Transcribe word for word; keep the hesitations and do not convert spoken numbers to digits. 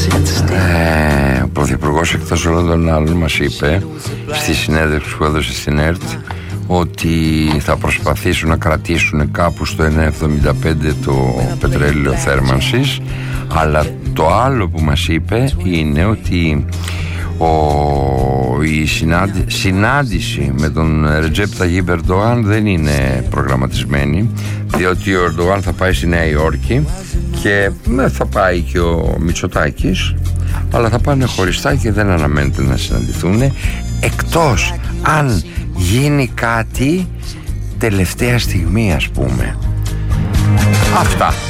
Ε, ο Πρωθυπουργός εκτός όλων των άλλων μας είπε στη συνέντευξη που έδωσε στην ΕΡΤ ότι θα προσπαθήσουν να κρατήσουν κάπου στο ένα κόμμα εβδομήντα πέντε το πετρέλαιο θέρμανσης, αλλά το άλλο που μας είπε είναι ότι ο, η συνάντι, συνάντηση με τον Ρετζέπ Ταγίπ Ερντογάν δεν είναι προγραμματισμένη, διότι ο Ερντογάν θα πάει στη Νέα Υόρκη και ναι, θα πάει και ο Μητσοτάκης, αλλά θα πάνε χωριστά και δεν αναμένεται να συναντηθούν, εκτός αν γίνει κάτι τελευταία στιγμή, ας πούμε. Αυτά.